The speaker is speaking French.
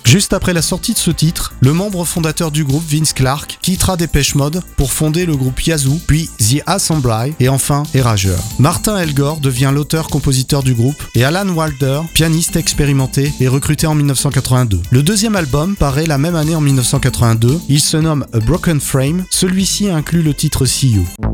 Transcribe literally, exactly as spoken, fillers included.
Juste après la sortie de ce titre, le membre fondateur du groupe, Vince Clarke, quittera Depeche Mode pour fonder le groupe Yazoo, puis The Assembly et enfin Erasure. Martin Elgore devient l'auteur-compositeur du groupe et Alan Wilder, pianiste expérimenté, est recruté en dix-neuf cent quatre-vingt-deux. Le deuxième album paraît la même année en dix-neuf cent quatre-vingt-deux, il se nomme A Broken Frame, celui-ci inclut le titre See You.